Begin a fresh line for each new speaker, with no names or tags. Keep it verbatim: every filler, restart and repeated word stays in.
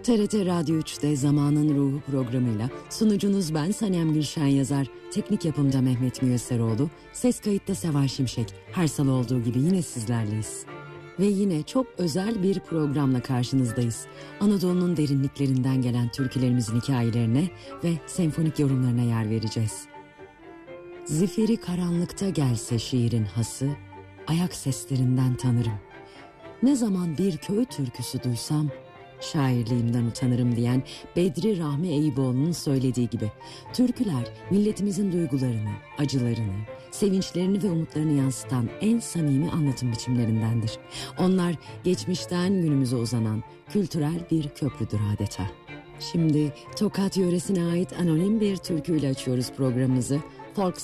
T R T Radyo üçte Zamanın Ruhu programıyla sunucunuz ben Sanem Gülşen Yazar, teknik yapımda Mehmet Müyesseroğlu, ses kayıtta Seval Şimşek. Her salı olduğu gibi yine sizlerleyiz. Ve yine çok özel bir programla karşınızdayız. Anadolu'nun derinliklerinden gelen türkülerimizin hikayelerine ve senfonik yorumlarına yer vereceğiz. Zifiri karanlıkta gelse şiirin hası, ayak seslerinden tanırım. Ne zaman bir köy türküsü duysam, şairliğimden utanırım diyen Bedri Rahmi Eyüboğlu'nun söylediği gibi türküler milletimizin duygularını, acılarını, sevinçlerini ve umutlarını yansıtan en samimi anlatım biçimlerindendir. Onlar geçmişten günümüze uzanan kültürel bir köprüdür adeta. Şimdi Tokat yöresine ait anonim bir türküyle açıyoruz programımızı. Folk